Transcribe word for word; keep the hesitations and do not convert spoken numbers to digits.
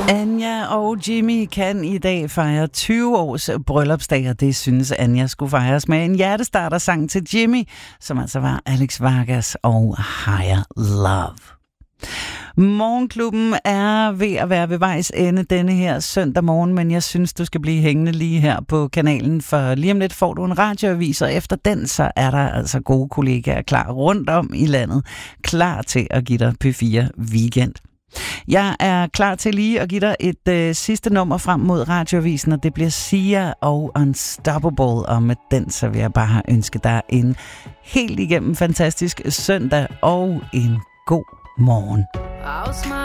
Anja og Jimmy kan i dag fejre tyve års bryllupsdag, og det synes Anja skulle fejres med en hjertestarter-sang til Jimmy, som altså var Alex Vargas og Higher Love. Morgenklubben er ved at være ved vejs ende denne her søndag morgen, men jeg synes, du skal blive hængende lige her på kanalen, for lige om lidt får du en radioavis, og efter den, så er der altså gode kollegaer klar rundt om i landet, klar til at give dig P fire Weekend. Jeg er klar til lige at give dig et øh, sidste nummer frem mod radioavisen, og det bliver Sia og Unstoppable, og med den så vil jeg bare ønske dig en helt igennem fantastisk søndag og en god morgen.